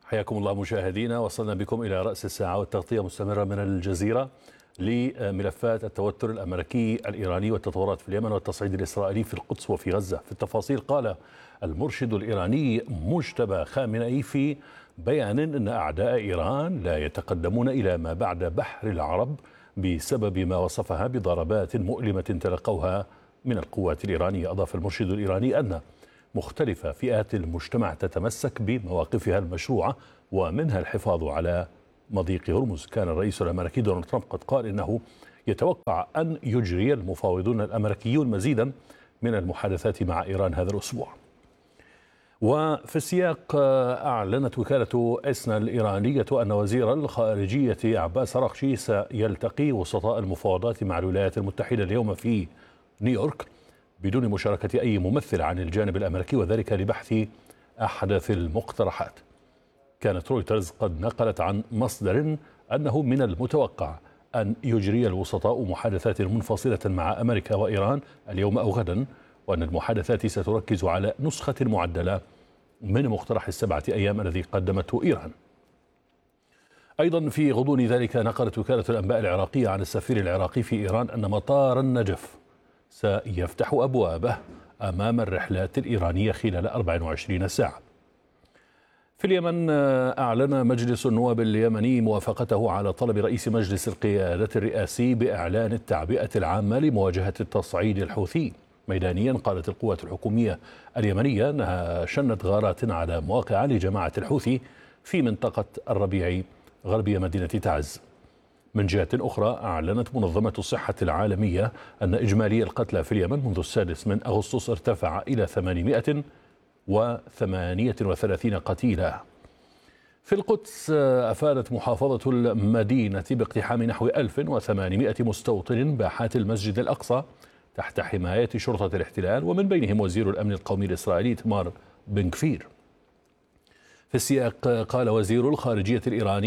حياكم الله مشاهدينا، وصلنا بكم إلى رأس الساعة والتغطية مستمرة من الجزيرة لملفات التوتر الأمريكي الإيراني والتطورات في اليمن والتصعيد الإسرائيلي في القدس وفي غزة. في التفاصيل، قال المرشد الإيراني مجتبى خامنئي في بيان أن أعداء إيران لا يتقدمون إلى ما بعد بحر العرب بسبب ما وصفها بضربات مؤلمة تلقوها من القوات الإيرانية. أضاف المرشد الإيراني أن مختلف فئات المجتمع تتمسك بمواقفها المشروعة ومنها الحفاظ على مضيق هرمز. كان الرئيس الأمريكي دونالد ترامب قد قال إنه يتوقع أن يجري المفاوضون الأمريكيون مزيدا من المحادثات مع إيران هذا الأسبوع. وفي السياق، أعلنت وكالة إسنا الإيرانية أن وزير الخارجية عباس أراغشي سيلتقي وسطاء المفاوضات مع الولايات المتحدة اليوم في نيويورك بدون مشاركة أي ممثل عن الجانب الأمريكي، وذلك لبحث أحدث المقترحات. كانت رويترز قد نقلت عن مصدر أنه من المتوقع أن يجري الوسطاء محادثات منفصلة مع أمريكا وإيران اليوم أو غدا، وأن المحادثات ستركز على نسخة معدلة من مقترح ال7 أيام الذي قدمته إيران. أيضا في غضون ذلك، نقلت وكالة الأنباء العراقية عن السفير العراقي في إيران أن مطار النجف سيفتح أبوابه أمام الرحلات الإيرانية خلال 24 ساعة. في اليمن، أعلن مجلس النواب اليمني موافقته على طلب رئيس مجلس القيادة الرئاسي بإعلان التعبئة العامة لمواجهة التصعيد الحوثي. ميدانيا، قالت القوات الحكومية اليمنية أنها شنت غارات على مواقع لجماعة الحوثي في منطقة الربيع غربية مدينة تعز. من جهة أخرى، أعلنت منظمة الصحة العالمية أن إجمالي القتلى في اليمن منذ 6 أغسطس ارتفع إلى 838 قتيلا. في القدس، أفادت محافظة المدينة باقتحام نحو 1800 مستوطن باحات المسجد الأقصى تحت حماية شرطة الاحتلال، ومن بينهم وزير الأمن القومي الإسرائيلي إيتمار بن غفير. في السياق، قال وزير الخارجية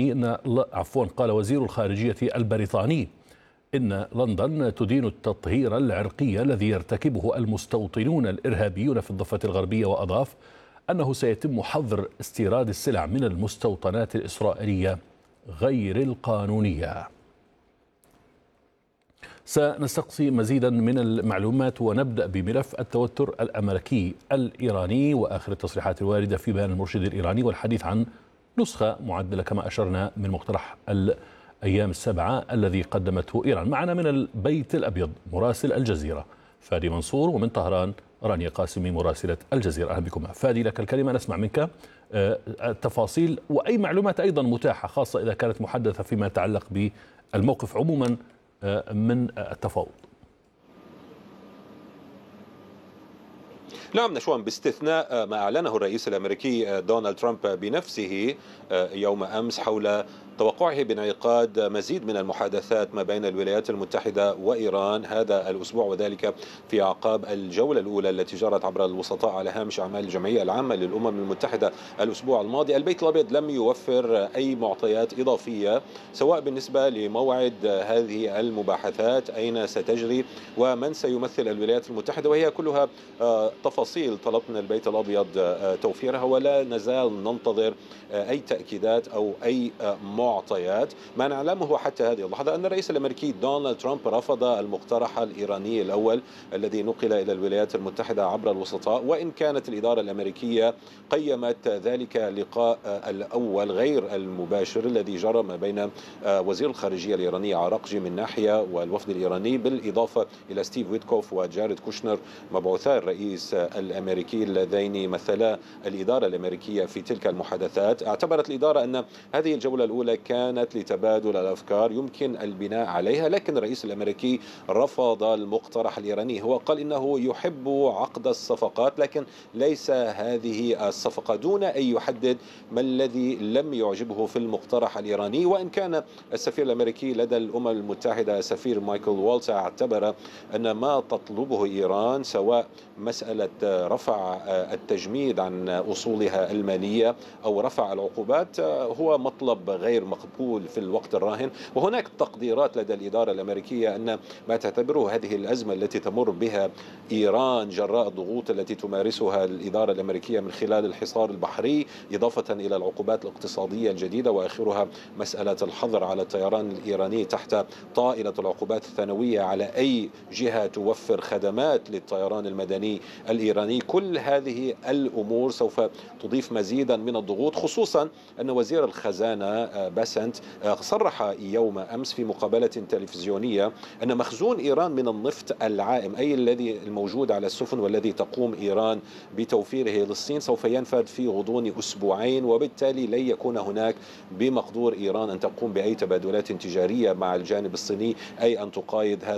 البريطاني إن لندن تدين التطهير العرقي الذي يرتكبه المستوطنون الإرهابيون في الضفة الغربية، وأضاف أنه سيتم حظر استيراد السلع من المستوطنات الإسرائيلية غير القانونية. سنستقصي مزيدا من المعلومات ونبدأ بملف التوتر الأمريكي الإيراني وآخر التصريحات الواردة في بيان المرشد الإيراني، والحديث عن نسخة معدلة كما أشرنا من مقترح الأيام ال7 الذي قدمته إيران. معنا من البيت الأبيض مراسل الجزيرة فادي منصور، ومن طهران رانيا قاسمي مراسلة الجزيرة. أهلا بكم فادي، لك الكلمة، نسمع منك التفاصيل وأي معلومات أيضا متاحة، خاصة إذا كانت محدثة فيما يتعلق بالموقف عموما من التفاوض. نعم نشوان، باستثناء ما أعلنه الرئيس الأمريكي دونالد ترامب بنفسه يوم أمس حول توقعه بانعقاد مزيد من المحادثات ما بين الولايات المتحدة وإيران هذا الأسبوع، وذلك في أعقاب الجولة الأولى التي جرت عبر الوسطاء على هامش أعمال الجمعية العامة للأمم المتحدة الأسبوع الماضي. البيت الأبيض لم يوفر أي معطيات إضافية سواء بالنسبة لموعد هذه المباحثات، أين ستجري، ومن سيمثل الولايات المتحدة، وهي كلها تفاصيل طلب من البيت الأبيض توفيرها، ولا نزال ننتظر أي تأكيدات أو أي معطيات. ما نعلمه حتى هذه اللحظة أن الرئيس الأمريكي دونالد ترامب رفض المقترح الإيراني الأول الذي نقل إلى الولايات المتحدة عبر الوسطاء، وإن كانت الإدارة الأمريكية قيمت ذلك اللقاء الأول غير المباشر الذي جرى ما بين وزير الخارجية الإيراني عراقجي من ناحية والوفد الإيراني، بالإضافة إلى ستيف ويتكوف وجاريد كوشنر مبعوثا الرئيس الأمريكي اللذين مثلا الإدارة الأمريكية في تلك المحادثات. اعتبرت الإدارة أن هذه الجولة الأولى كانت لتبادل الأفكار يمكن البناء عليها، لكن الرئيس الأمريكي رفض المقترح الإيراني. هو قال إنه يحب عقد الصفقات لكن ليس هذه الصفقة، دون أن يحدد ما الذي لم يعجبه في المقترح الإيراني. وإن كان السفير الأمريكي لدى الأمم المتحدة السفير مايكل والتر اعتبر أن ما تطلبه إيران سواء مسألة رفع التجميد عن أصولها المالية أو رفع العقوبات هو مطلب غير مقبول في الوقت الراهن. وهناك تقديرات لدى الإدارة الأمريكية أن ما تعتبره هذه الأزمة التي تمر بها إيران جراء الضغوط التي تمارسها الإدارة الأمريكية من خلال الحصار البحري، إضافة إلى العقوبات الاقتصادية الجديدة، وآخرها مسألة الحظر على الطيران الإيراني تحت طائلة العقوبات الثانوية على أي جهة توفر خدمات للطيران المدني الإيراني. كل هذه الأمور سوف تضيف مزيدا من الضغوط، خصوصا أن وزير الخزانة باسنت صرح يوم أمس في مقابلة تلفزيونية أن مخزون إيران من النفط العائم، أي الذي الموجود على السفن والذي تقوم إيران بتوفيره للصين، سوف ينفد في غضون أسبوعين، وبالتالي لن يكون هناك بمقدور إيران أن تقوم بأي تبادلات تجارية مع الجانب الصيني، أي أن تقايض هذا